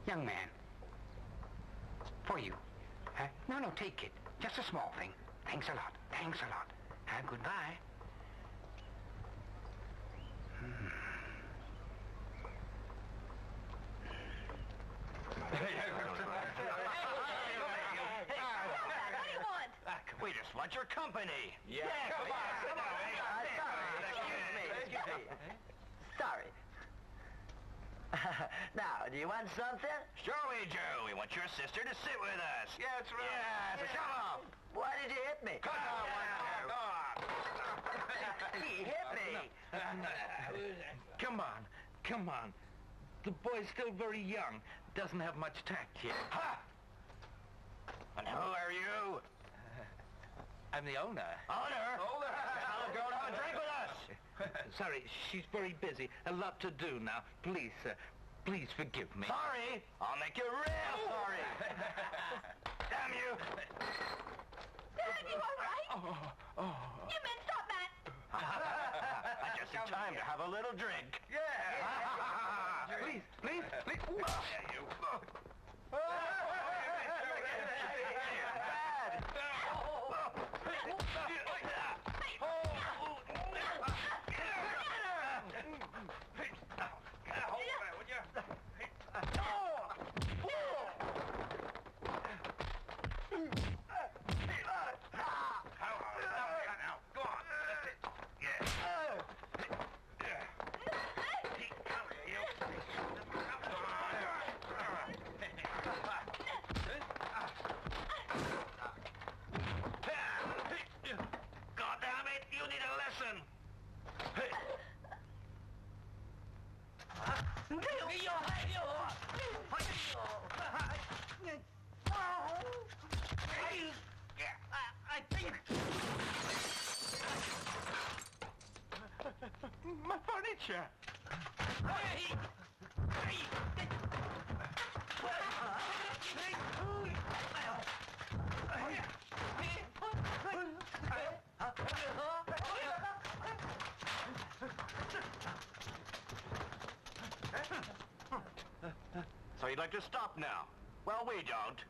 Young man. For you. No, take it. Just a small thing. Thanks a lot. Goodbye. What do you want? We just want your company. Yeah, come on. Excuse me. Sorry. Now, do you want something? Sure we do. We want your sister to sit with us. Yeah, that's right. Yeah, so shut up. Why did you hit me? Come on. He hit me. Come on. The boy's still very young. Doesn't have much tact yet. Ha! And who are you? I'm the owner. Owner? Tell the girl to have a drink with us. Sorry, she's very busy. A lot to do now. Please, please forgive me. Sorry? I'll make you real sorry. Damn you. Dad, you all right? Oh. You men stop that. I just in time to have a little drink. Yeah. Please. God damn it, you need a lesson. My furniture. So you'd like to stop now? Well, we don't.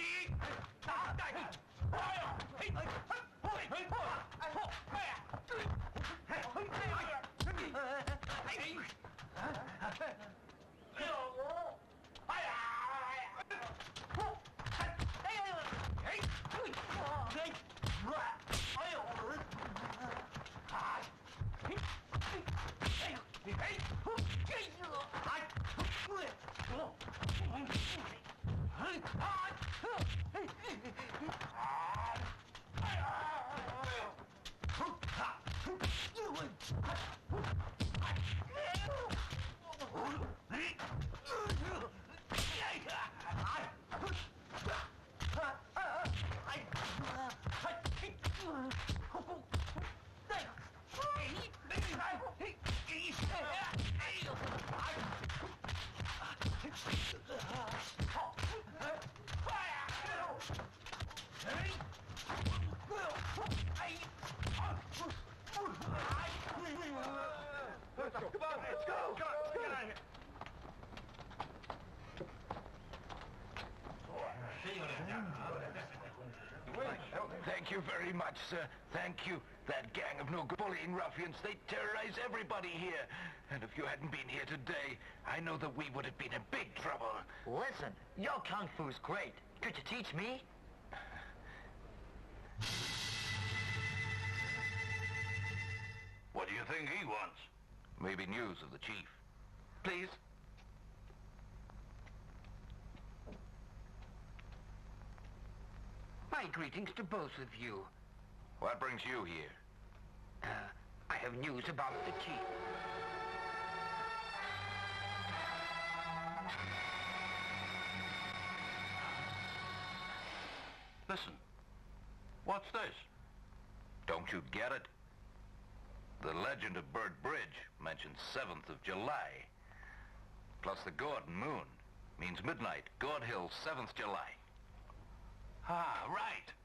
Come on, let's go. Get out of here. Thank you very much, sir. Thank you. That gang of no-good bullying ruffians, they terrorize everybody here. And if you hadn't been here today, I know that we would have been in big trouble. Listen, your kung fu's great. Could you teach me? What do you think he wants? Maybe news of the chief. Please. My greetings to both of you. What brings you here? I have news about the chief. Listen. What's this? Don't you get it? The legend of Bird Bridge mentions 7th of July. Plus the Gordon moon means midnight, God Hill, 7th July. Ah, right.